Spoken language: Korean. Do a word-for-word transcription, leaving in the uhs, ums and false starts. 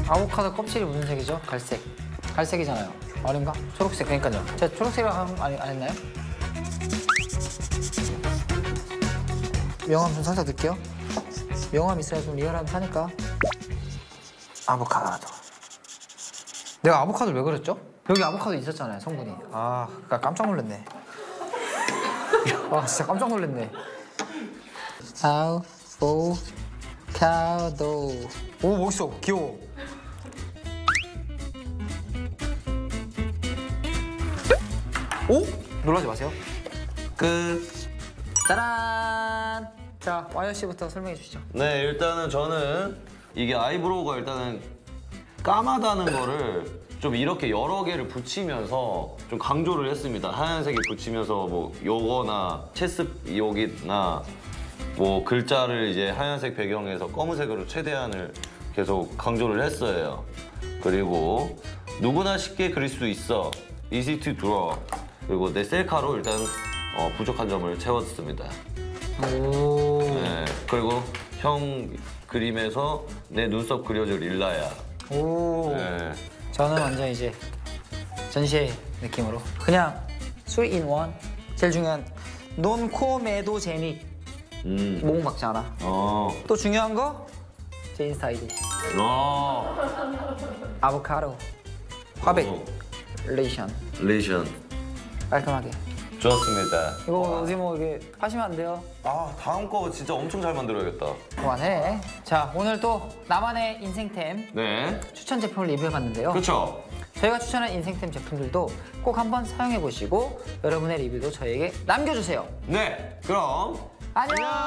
아보카도 껍질이 무슨 색이죠? 갈색. 갈색이잖아요. 아닌가? 초록색. 그러니까요. 제가 초록색이라고 안, 안 했나요? 명암 좀 살짝 넣을게요. 명암 있어야 좀 리얼하면 사니까. 아보카도. 내가 아보카도를 왜 그랬죠? 여기 아보카도 있었잖아요, 성분이. 아, 그러니까 깜짝 놀랐네. 아, 진짜 깜짝 놀랐네. 아보카도. 오, 멋있어. 귀여워. 오? 놀라지 마세요. 끝. 짜란. 자, 와이어 씨부터 설명해 주시죠. 네, 일단은 저는 이게 아이브로우가 일단은 까마다는 거를 좀 이렇게 여러 개를 붙이면서 좀 강조를 했습니다. 하얀색이 붙이면서 뭐 요거나 체습 여기나 뭐 글자를 이제 하얀색 배경에서 검은색으로 최대한을 계속 강조를 했어요. 그리고 누구나 쉽게 그릴 수 있어. Easy to draw. 그리고 내 셀카로 일단 어, 부족한 점을 채웠습니다. 오. 네, 그리고 형 그림에서 내 눈썹 그려줄 릴라야. 오. 네. 저는 완전 이제 전시회 느낌으로 그냥 three in one. 제일 중요한 논코메도 제닉. 음. 목 막지 않아. 어. 또 중요한 거 제 인스타 아이디. 어. 아보카도. 화백. 어. 레이션. 레이션. 깔끔하게. 좋았습니다. 이거 어디 뭐 이게 하시면 안 돼요. 아, 다음 거 진짜 엄청 잘 만들어야겠다. 그만해. 자, 오늘 또 나만의 인생템 네. 추천 제품을 리뷰해봤는데요. 그렇죠. 저희가 추천한 인생템 제품들도 꼭 한번 사용해보시고 여러분의 리뷰도 저희에게 남겨주세요. 네. 그럼 안녕!